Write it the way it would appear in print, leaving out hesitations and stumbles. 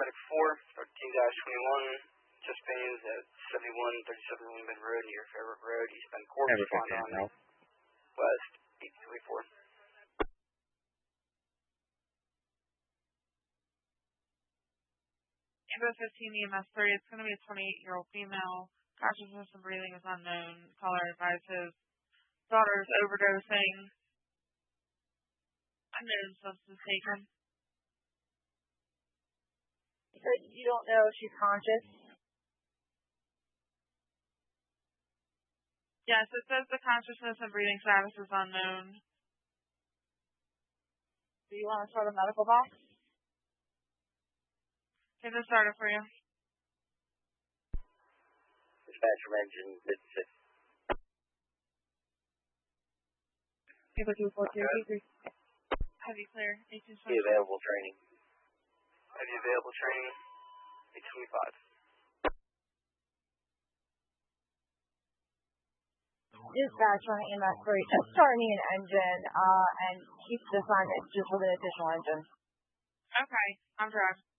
Paramedic 4, 13-21, chest pains at 7137 Wingman Road near Fairwood Road, East Bend Court. Respond on West 834. Ambulance 15 EMS 3, it's going to be a 28-year-old female. Consciousness and breathing is unknown. Caller advises daughter is overdosing. Unknown substance taken. So you don't know if she's conscious? Yes, it says the consciousness and breathing status is unknown. Do you want to start a medical box? Can I start it for you? Dispatch from engine 56. Paper 242. Heavy clear. 1825. Available training. Heavy available training. 825. Dispatch from EMS 3. Just start me an engine and keep this on just with an additional engine. Okay, I'm driving.